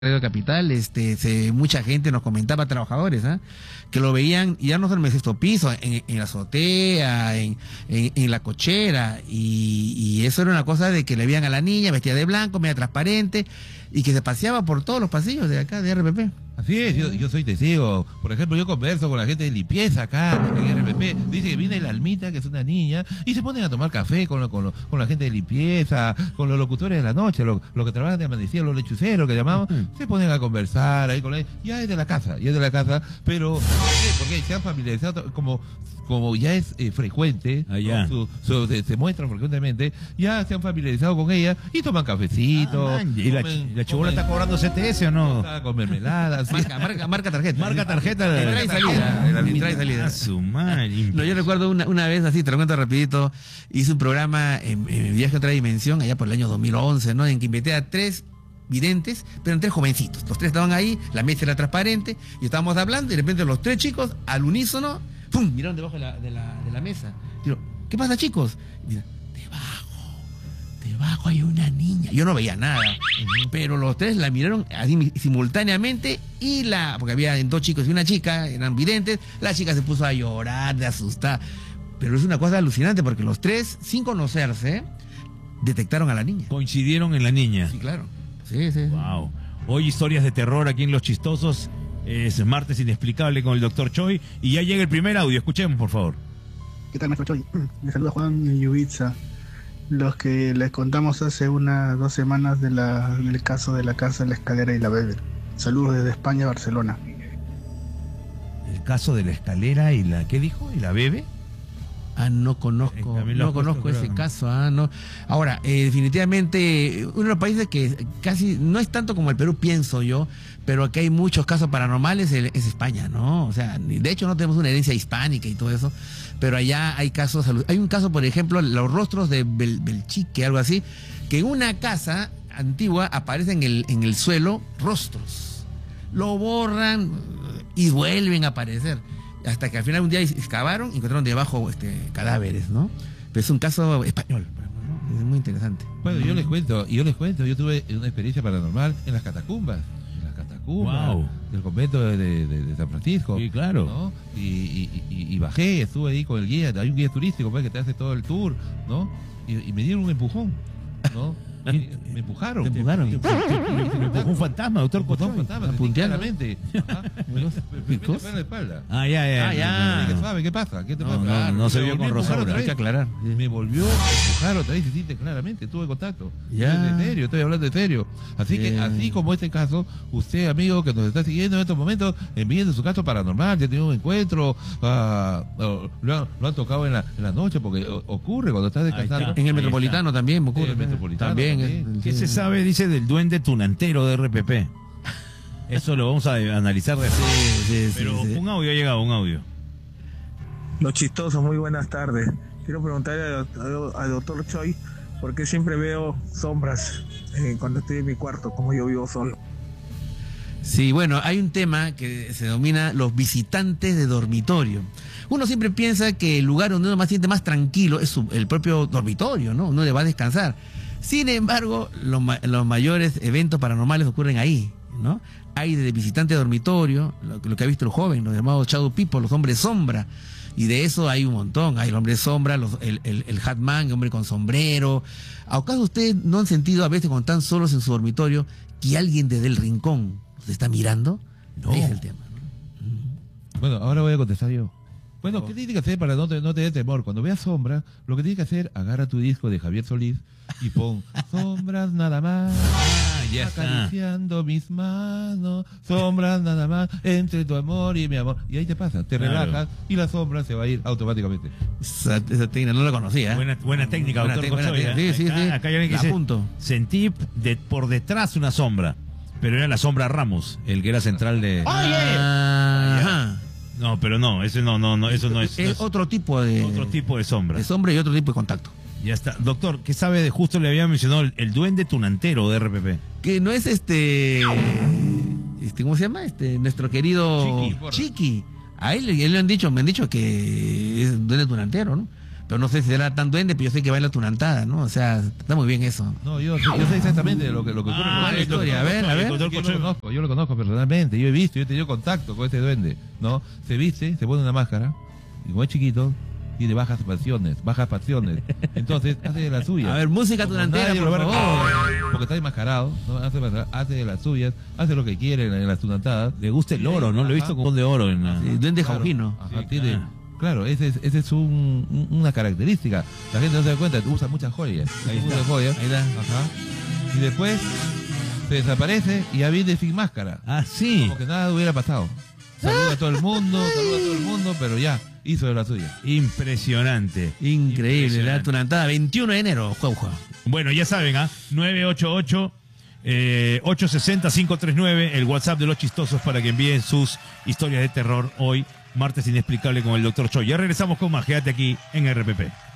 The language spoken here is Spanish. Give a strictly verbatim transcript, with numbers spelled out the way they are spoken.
Radio Capital, este, se, mucha gente nos comentaba, trabajadores, ¿eh? que lo veían ya no solo en el sexto piso, en, en la azotea, en, en, en la cochera, y, y eso era una cosa de que le veían a la niña vestida de blanco, media transparente, y que se paseaba por todos los pasillos de acá, de R P P. Así es, yo, yo soy testigo. Por ejemplo, yo converso con la gente de limpieza acá en R P P. Dice que viene la Almita, que es una niña, y se ponen a tomar café con, lo, con, lo, con la gente de limpieza, con los locutores de la noche, los lo que trabajan de amanecida, los lechuceros que llamamos, uh-huh. se ponen a conversar ahí con él. Ya es de la casa, ya es de la casa, pero ¿por qué? Porque se han familiarizado como... como ya es eh, frecuente, ¿no? su, su, se, se muestran frecuentemente, ya se han familiarizado con ella y toman cafecito. Ah, ¿Y la, la chibola está cobrando C T S o no? Está con mermeladas. Marca, marca, marca tarjeta. Marca tarjeta. De entrada y salida. De entrada y salida. Su madre. No, yo recuerdo una, una vez, así, te lo cuento rapidito, hice un programa en, en Viaje a otra dimensión, allá por el año dos mil once, ¿no? En que invité a tres videntes, pero en tres jovencitos. Los tres estaban ahí, la mesa era transparente, y estábamos hablando, y de repente los tres chicos, al unísono, ¡pum!, miraron debajo de la, de la, de la mesa. Digo, ¿qué pasa, chicos? Y mira, debajo, debajo hay una niña. Yo no veía nada, uh-huh. pero los tres la miraron así simultáneamente, y la, porque había dos chicos y una chica, eran videntes, la chica se puso a llorar, de asustar. Pero es una cosa alucinante, porque los tres, sin conocerse, detectaron a la niña. Coincidieron en la niña. Sí, claro. Sí, sí. Wow. Hoy historias de terror aquí en Los Chistosos. Es martes inexplicable con el doctor Choi. Y ya llega el primer audio. Escuchemos, por favor. ¿Qué tal, maestro Choi? Les saluda Juan Yubitsa. Los que les contamos hace unas dos semanas de la, del caso de la casa, la escalera y la bebé. Saludos desde España, Barcelona. El caso de la escalera y la... ¿Qué dijo? ¿Y la bebé? Ah, no conozco, eh, no conozco ese creo, caso. Ah, no. Ahora, eh, definitivamente, uno de los países que casi no es tanto como el Perú, pienso yo, pero aquí hay muchos casos paranormales, es, es España, ¿no? O sea, de hecho no tenemos una herencia hispánica y todo eso, pero allá hay casos. Hay un caso, por ejemplo, los rostros de Bel, Belchique, algo así, que en una casa antigua aparecen en el, en el suelo rostros. Lo borran y vuelven a aparecer. Hasta que al final un día excavaron y encontraron debajo este, cadáveres, ¿no? Pero es un caso español, ¿no? Es muy interesante. Bueno, yo les cuento, yo les cuento, yo tuve una experiencia paranormal en las catacumbas, en las catacumbas wow. del convento de, de, de San Francisco. Sí, claro. ¿no? Y, y, y, y bajé, estuve ahí con el guía, hay un guía turístico pues, que te hace todo el tour, ¿no? Y, y me dieron un empujón, ¿no? Y me empujaron. ¿Te empujaron? ¿Te empujó un fantasma, doctor? Un fantasma, claramente. Me fue en la espalda. Ah, ya, ya. Ah, ya. ¿Qué sabe? ¿Qué pasa? ¿Qué te no, pasa? No, no se vio con Rosaura. Hay que aclarar. Me volvió a empujar otra vez, se siente claramente, tuve contacto. Ya. En serio, estoy hablando en serio. Así que, Bien. así como este caso, usted, amigo, que nos está siguiendo en estos momentos, envíen su caso paranormal, ya tiene un encuentro, uh, uh, lo, han, lo han tocado en la, en la noche, porque uh, ocurre cuando estás descansando. En el Metropolitano también, ocurre. En el Metropolitano también. también. ¿Qué se sabe, dice, del duende tunantero de R P P? Eso lo vamos a analizar después. Sí, sí, Pero sí, sí. un audio ha llegado, un audio. Los chistosos, muy buenas tardes. Quiero preguntarle al, al, al doctor Choi por qué siempre veo sombras eh, cuando estoy en mi cuarto, como yo vivo solo. Sí, bueno, hay un tema que se denomina los visitantes de dormitorio. Uno siempre piensa que el lugar donde uno más siente más tranquilo es su, el propio dormitorio, ¿no? Uno le va a descansar. Sin embargo, los, los mayores eventos paranormales ocurren ahí, ¿no? Hay de visitante de dormitorio, lo, lo que ha visto el joven, los llamados shadow people, los hombres sombra, y de eso hay un montón. Hay el hombre sombra, los, el, el, el hatman, el hombre con sombrero. ¿Acaso ustedes no han sentido a veces cuando están solos en su dormitorio que alguien desde el rincón se está mirando? No. Ese es el tema, ¿no? Bueno, ahora voy a contestar yo. Bueno, ¿qué tienes que hacer para no te, no te dé temor? Cuando veas sombra, lo que tienes que hacer, agarra tu disco de Javier Solís y pon sombras nada más, Ah, ya está. acariciando mis manos, sombras nada más, entre tu amor y mi amor. Y ahí te pasa, te Claro. relajas y la sombra se va a ir automáticamente. Esa, esa técnica no la conocía, ¿eh? Buena, buena técnica, Buena doctor te- buena Cochoy, técnica. ¿eh? Sí, sí, acá, sí. acá hay alguien que La dice, apunto. sentí de, por detrás una sombra, pero era la sombra Ramos, el que era central de... Ajá. No, pero no, ese no, no, no, eso no es, no Es es otro tipo de, otro tipo de sombra. de sombra y otro tipo de contacto. Ya está. Doctor, ¿qué sabe de, justo le había mencionado el, el duende tunantero de R P P? Que no es este, este ¿cómo se llama? Este, nuestro querido Chiqui. Chiqui. A él, él le han dicho, me han dicho que es duende tunantero, ¿no? pero no sé si será tan duende, pero yo sé que baila tunantada, ¿no? O sea, está muy bien eso. No, yo, yo sé exactamente lo que, lo que ocurre Ah, con la el historia, doctor a ver, Cochoy. a ver. El doctor Cochoy, Yo lo conozco, yo lo conozco personalmente, yo he visto, yo he tenido contacto con este duende, ¿no? Se viste, se pone una máscara, y como es chiquito, tiene bajas pasiones, bajas pasiones. Entonces, hace de las suyas. A ver, música Como tunantera, nadie por lo va a favor. reconocer, porque está enmascarado, ¿no? Hace, hace de las suyas, hace lo que quiere en, en las tunantadas. Le gusta el oro, ¿no? Lo he visto con de oro en la... Sí, duende Claro. jaujino. Ajá, Sí, tiene, claro. claro, ese es, ese es un, un- una característica. La gente no se da cuenta, usa muchas joyas. Ahí usa está, joyas. ahí está. Ajá. Y después se desaparece y ya viene sin máscara. Ah, sí. Como que nada hubiera pasado. Saluda a todo el mundo, saluda a todo el mundo, pero ya, hizo de la suya. Impresionante. Increíble, la Impresionante. tunantada, veintiuno de enero, Juanjo. Bueno, ya saben, ¿ah? nueve ocho ocho, eh, ocho seis cero, cinco tres nueve, el WhatsApp de los chistosos para que envíen sus historias de terror hoy, martes inexplicable con el doctor Choi. Ya regresamos con más, quédate aquí en R P P.